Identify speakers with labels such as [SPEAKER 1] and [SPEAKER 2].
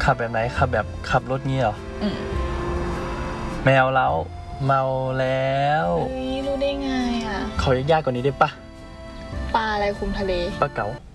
[SPEAKER 1] ขับแบบไหนขับแบบขับรถงี้เหรอแมวแล้วเมาแล้ว
[SPEAKER 2] รู้ได้ไงอ่ะ
[SPEAKER 1] ขอยากๆกว่านี้ได้ปะ
[SPEAKER 2] ปลาอะไรคุมทะเล
[SPEAKER 1] ปลาเก๋า